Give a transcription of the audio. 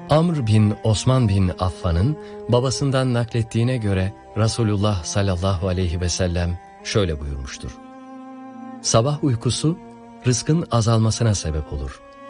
Amr bin Osman bin Affan'ın babasından naklettiğine göre Resulullah sallallahu aleyhi ve sellem şöyle buyurmuştur: sabah uykusu rızkın azalmasına sebep olur.